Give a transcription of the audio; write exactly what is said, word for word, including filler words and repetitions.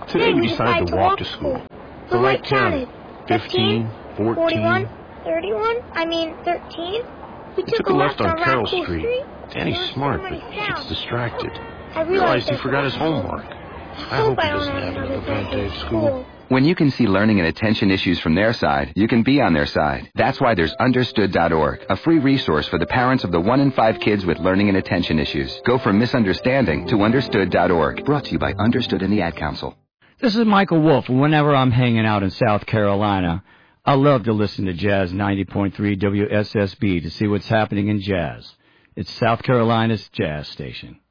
Today we decided to walk to school. The light counted. Fifteen, fourteen, thirty-one, I mean thirteen. We took a left on Carroll Street. Danny's smart, but he gets distracted. I realized he forgot his homework. I hope he doesn't have another bad day at school. When you can see learning and attention issues from their side, you can be on their side. That's why there's Understood dot org, a free resource for the parents of the one in five kids with learning and attention issues. Go from misunderstanding to Understood dot org. Brought to you by Understood and the Ad Council. This is Michael Wolf, and whenever I'm hanging out in South Carolina, I love to listen to Jazz ninety point three W S S B to see what's happening in jazz. It's South Carolina's jazz station.